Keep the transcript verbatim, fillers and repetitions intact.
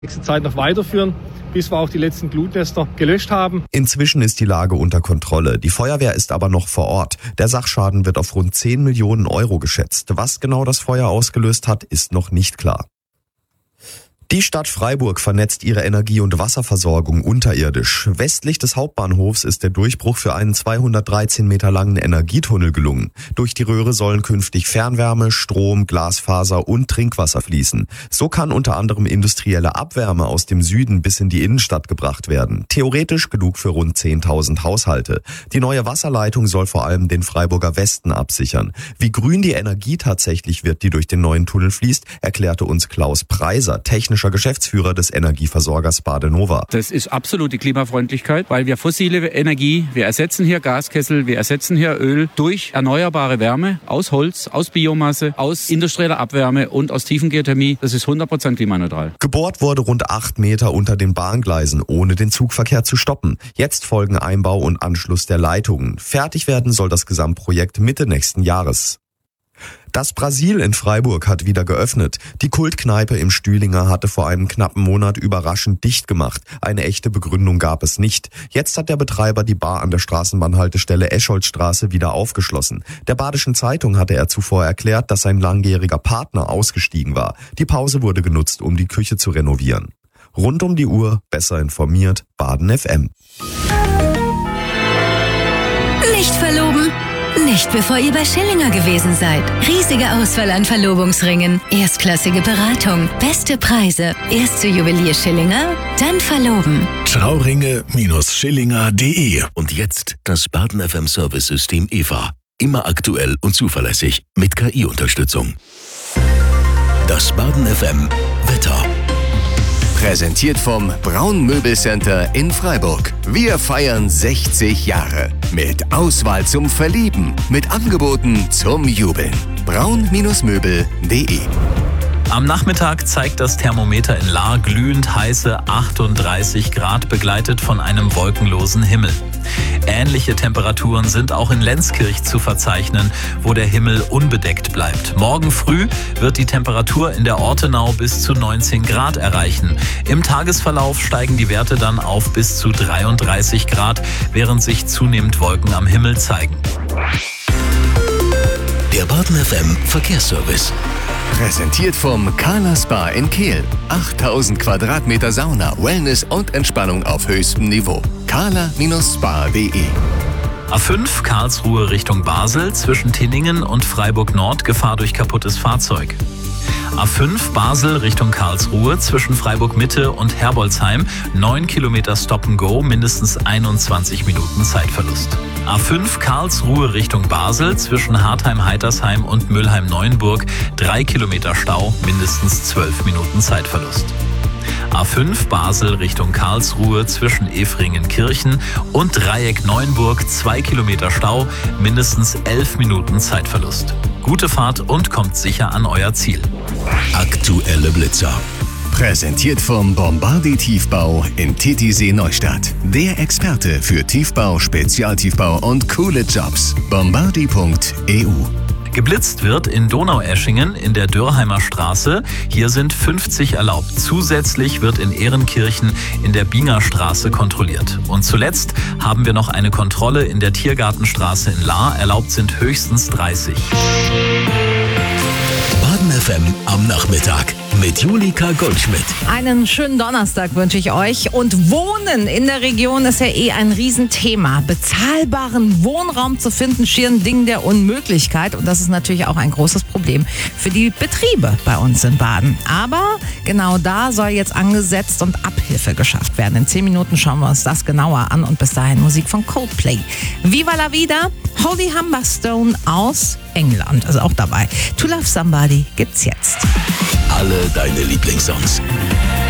nächste Zeit noch weiterführen, bis wir auch die letzten Glutnester gelöscht haben. Inzwischen ist die Lage unter Kontrolle. Die Feuerwehr ist aber noch vor Ort. Der Sachschaden wird auf rund zehn Millionen Euro geschätzt. Was genau das Feuer ausgelöst hat, ist noch nicht klar. Die Stadt Freiburg vernetzt ihre Energie- und Wasserversorgung unterirdisch. Westlich des Hauptbahnhofs ist der Durchbruch für einen zweihundertdreizehn Meter langen Energietunnel gelungen. Durch die Röhre sollen künftig Fernwärme, Strom, Glasfaser und Trinkwasser fließen. So kann unter anderem industrielle Abwärme aus dem Süden bis in die Innenstadt gebracht werden. Theoretisch genug für rund zehntausend Haushalte. Die neue Wasserleitung soll vor allem den Freiburger Westen absichern. Wie grün die Energie tatsächlich wird, die durch den neuen Tunnel fließt, erklärte uns Klaus Preiser, technischer Geschäftsführer des Energieversorgers Badenova. Das ist absolute Klimafreundlichkeit, weil wir fossile Energie, wir ersetzen hier Gaskessel, wir ersetzen hier Öl durch erneuerbare Wärme aus Holz, aus Biomasse, aus industrieller Abwärme und aus Tiefengeothermie. Das ist hundert Prozent klimaneutral. Gebohrt wurde rund acht Meter unter den Bahngleisen, ohne den Zugverkehr zu stoppen. Jetzt folgen Einbau und Anschluss der Leitungen. Fertig werden soll das Gesamtprojekt Mitte nächsten Jahres. Das Brasil in Freiburg hat wieder geöffnet. Die Kultkneipe im Stühlinger hatte vor einem knappen Monat überraschend dicht gemacht. Eine echte Begründung gab es nicht. Jetzt hat der Betreiber die Bar an der Straßenbahnhaltestelle Escholtstraße wieder aufgeschlossen. Der Badischen Zeitung hatte er zuvor erklärt, dass sein langjähriger Partner ausgestiegen war. Die Pause wurde genutzt, um die Küche zu renovieren. Rund um die Uhr, besser informiert, Baden F M. Nicht verloben? Nicht bevor ihr bei Schillinger gewesen seid. Riesige Auswahl an Verlobungsringen, erstklassige Beratung, beste Preise. Erst zu Juwelier Schillinger, dann verloben. Trauringe Schillinger punkt de. Und jetzt das Baden F M Service-System E V A. Immer aktuell und zuverlässig mit K I-Unterstützung. Das Baden F M Wetter. Präsentiert vom Braun Möbelcenter in Freiburg. Wir feiern sechzig Jahre. Mit Auswahl zum Verlieben. Mit Angeboten zum Jubeln. braun Möbel punkt de. Am Nachmittag zeigt das Thermometer in Lahr glühend heiße achtunddreißig Grad, begleitet von einem wolkenlosen Himmel. Ähnliche Temperaturen sind auch in Lenzkirch zu verzeichnen, wo der Himmel unbedeckt bleibt. Morgen früh wird die Temperatur in der Ortenau bis zu neunzehn Grad erreichen. Im Tagesverlauf steigen die Werte dann auf bis zu dreiunddreißig Grad, während sich zunehmend Wolken am Himmel zeigen. Der Baden F M Verkehrsservice. Präsentiert vom Carla Spa in Kehl. achttausend Quadratmeter Sauna, Wellness und Entspannung auf höchstem Niveau. carla Spa punkt de. A fünf Karlsruhe Richtung Basel, zwischen Tinningen und Freiburg Nord Gefahr durch kaputtes Fahrzeug. A fünf Basel Richtung Karlsruhe, zwischen Freiburg Mitte und Herbolzheim, neun Kilometer Stop and Go, mindestens einundzwanzig Minuten Zeitverlust. A fünf Karlsruhe Richtung Basel, zwischen Hartheim-Heitersheim und Mülheim-Neuenburg, drei Kilometer Stau, mindestens zwölf Minuten Zeitverlust. A fünf Basel Richtung Karlsruhe, zwischen Efringen-Kirchen und Dreieck Neuenburg, zwei Kilometer Stau, mindestens elf Minuten Zeitverlust. Gute Fahrt und kommt sicher an euer Ziel. Aktuelle Blitzer. Präsentiert vom Bombardi Tiefbau in Titisee Neustadt. Der Experte für Tiefbau, Spezialtiefbau und coole Jobs. bombardi punkt e u. Geblitzt wird in Donaueschingen in der Dürrheimer Straße. Hier sind fünfzig erlaubt. Zusätzlich wird in Ehrenkirchen in der Bingerstraße kontrolliert. Und zuletzt haben wir noch eine Kontrolle in der Tiergartenstraße in Lahr. Erlaubt sind höchstens dreißig. Baden F M am Nachmittag mit Julika Goldschmidt. Einen schönen Donnerstag wünsche ich euch. Und Wohnen in der Region ist ja eh ein Riesenthema. Bezahlbaren Wohnraum zu finden, schier ein Ding der Unmöglichkeit. Und das ist natürlich auch ein großes Problem für die Betriebe bei uns in Baden. Aber genau da soll jetzt angesetzt und Abhilfe geschafft werden. In zehn Minuten schauen wir uns das genauer an. Und bis dahin Musik von Coldplay. Viva la Vida, Holy Humberstone aus England. Also auch dabei. To Love Somebody gibt's jetzt. Alle deine Lieblingssongs.